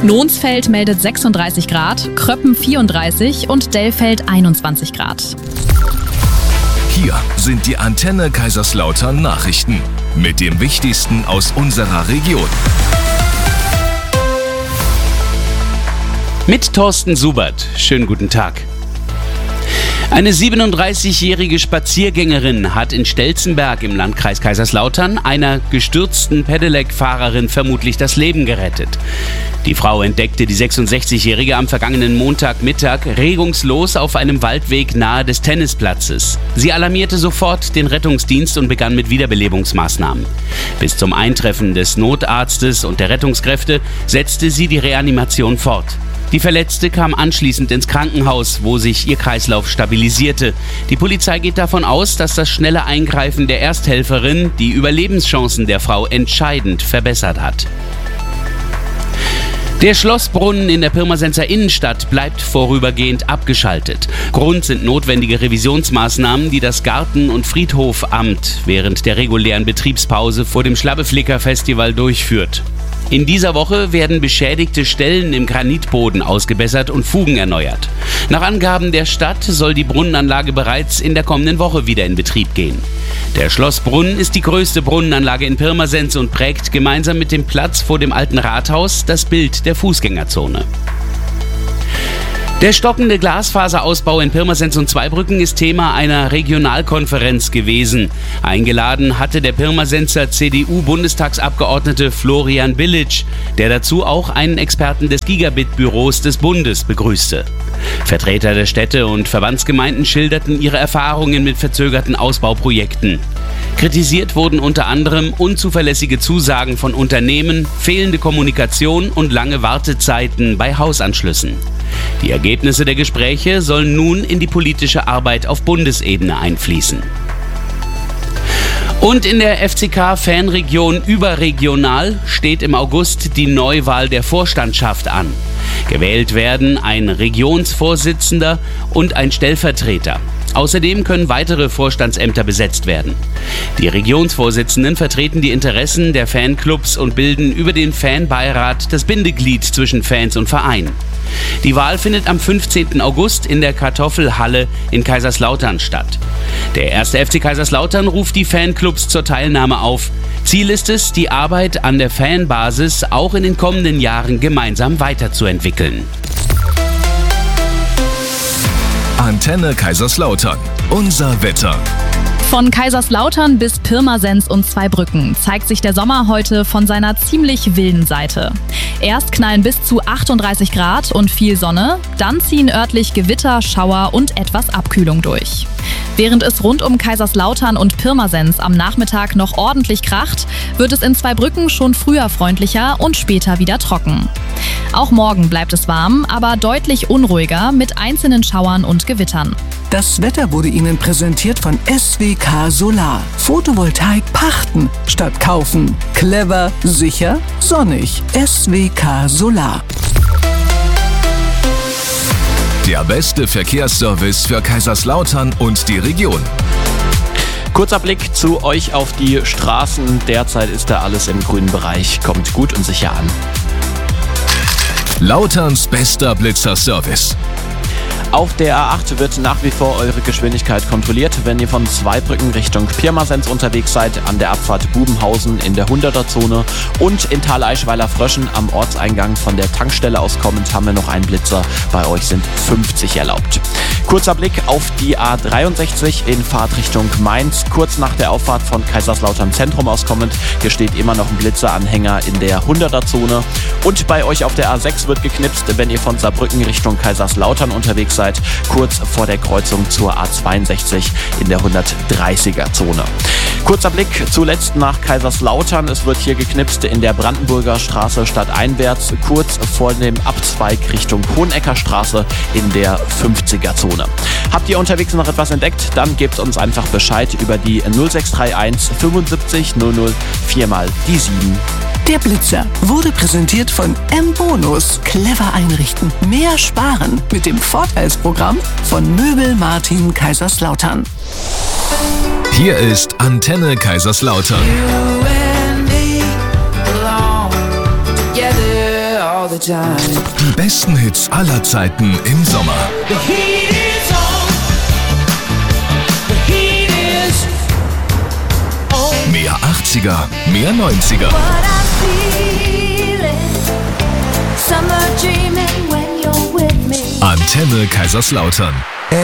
Nonsfeld meldet 36 Grad, Kröppen 34 und Dellfeld 21 Grad. Hier sind die Antenne Kaiserslautern Nachrichten mit dem Wichtigsten aus unserer Region. Mit Thorsten Subert. Schönen guten Tag. Eine 37-jährige Spaziergängerin hat in Stelzenberg im Landkreis Kaiserslautern einer gestürzten Pedelec-Fahrerin vermutlich das Leben gerettet. Die Frau entdeckte die 66-jährige am vergangenen Montagmittag regungslos auf einem Waldweg nahe des Tennisplatzes. Sie alarmierte sofort den Rettungsdienst und begann mit Wiederbelebungsmaßnahmen. Bis zum Eintreffen des Notarztes und der Rettungskräfte setzte sie die Reanimation fort. Die Verletzte kam anschließend ins Krankenhaus, wo sich ihr Kreislauf stabilisierte. Die Polizei geht davon aus, dass das schnelle Eingreifen der Ersthelferin die Überlebenschancen der Frau entscheidend verbessert hat. Der Schlossbrunnen in der Pirmasenser Innenstadt bleibt vorübergehend abgeschaltet. Grund sind notwendige Revisionsmaßnahmen, die das Garten- und Friedhofamt während der regulären Betriebspause vor dem Schlabbeflicker-Festival durchführt. In dieser Woche werden beschädigte Stellen im Granitboden ausgebessert und Fugen erneuert. Nach Angaben der Stadt soll die Brunnenanlage bereits in der kommenden Woche wieder in Betrieb gehen. Der Schlossbrunnen ist die größte Brunnenanlage in Pirmasens und prägt gemeinsam mit dem Platz vor dem alten Rathaus das Bild der Fußgängerzone. Der stockende Glasfaserausbau in Pirmasens und Zweibrücken ist Thema einer Regionalkonferenz gewesen. Eingeladen hatte der Pirmasenser CDU-Bundestagsabgeordnete Florian Bilic, der dazu auch einen Experten des Gigabit-Büros des Bundes begrüßte. Vertreter der Städte und Verbandsgemeinden schilderten ihre Erfahrungen mit verzögerten Ausbauprojekten. Kritisiert wurden unter anderem unzuverlässige Zusagen von Unternehmen, fehlende Kommunikation und lange Wartezeiten bei Hausanschlüssen. Die Ergebnisse der Gespräche sollen nun in die politische Arbeit auf Bundesebene einfließen. Und in der FCK-Fanregion überregional steht im August die Neuwahl der Vorstandschaft an. Gewählt werden ein Regionsvorsitzender und ein Stellvertreter. Außerdem können weitere Vorstandsämter besetzt werden. Die Regionsvorsitzenden vertreten die Interessen der Fanclubs und bilden über den Fanbeirat das Bindeglied zwischen Fans und Verein. Die Wahl findet am 15. August in der Kartoffelhalle in Kaiserslautern statt. Der 1. FC Kaiserslautern ruft die Fanclubs zur Teilnahme auf. Ziel ist es, die Arbeit an der Fanbasis auch in den kommenden Jahren gemeinsam weiterzuentwickeln. Antenne Kaiserslautern. Unser Wetter. Von Kaiserslautern bis Pirmasens und Zweibrücken zeigt sich der Sommer heute von seiner ziemlich wilden Seite. Erst knallen bis zu 38 Grad und viel Sonne, dann ziehen örtlich Gewitter, Schauer und etwas Abkühlung durch. Während es rund um Kaiserslautern und Pirmasens am Nachmittag noch ordentlich kracht, wird es in Zweibrücken schon früher freundlicher und später wieder trocken. Auch morgen bleibt es warm, aber deutlich unruhiger mit einzelnen Schauern und Gewittern. Das Wetter wurde Ihnen präsentiert von SWK Solar. Photovoltaik pachten statt kaufen. Clever, sicher, sonnig. SWK Solar. Der beste Verkehrsservice für Kaiserslautern und die Region. Kurzer Blick zu euch auf die Straßen. Derzeit ist da alles im grünen Bereich. Kommt gut und sicher an. Lauterns bester Blitzerservice. Auf der A8 wird nach wie vor eure Geschwindigkeit kontrolliert, wenn ihr von Zweibrücken Richtung Pirmasens unterwegs seid, an der Abfahrt Bubenhausen in der 100er-Zone und in Thaleischweiler-Fröschen am Ortseingang von der Tankstelle aus kommend haben wir noch einen Blitzer. Bei euch sind 50 erlaubt. Kurzer Blick auf die A63 in Fahrtrichtung Mainz. Kurz nach der Auffahrt von Kaiserslautern Zentrum aus kommend. Hier steht immer noch ein Blitzeranhänger in der 100er-Zone. Und bei euch auf der A6 wird geknipst, wenn ihr von Saarbrücken Richtung Kaiserslautern unterwegs seid, kurz vor der Kreuzung zur A62 in der 130er-Zone. Kurzer Blick zuletzt nach Kaiserslautern. Es wird hier geknipst in der Brandenburger Straße stadteinwärts, kurz vor dem Abzweig Richtung Hohenecker Straße in der 50er-Zone. Habt ihr unterwegs noch etwas entdeckt? Dann gebt uns einfach Bescheid über die 0631 75 00 4 mal die 7. Der Blitzer wurde präsentiert von M-Bonus. Clever einrichten, mehr sparen mit dem Vorteilsprogramm von Möbel Martin Kaiserslautern. Hier ist Antenne Kaiserslautern. the time. Die besten Hits aller Zeiten im Sommer. The heat is on. The heat is on. Mehr 80er, mehr 90er. What I'm feeling, summer dreaming when you're with me. Antenne Kaiserslautern.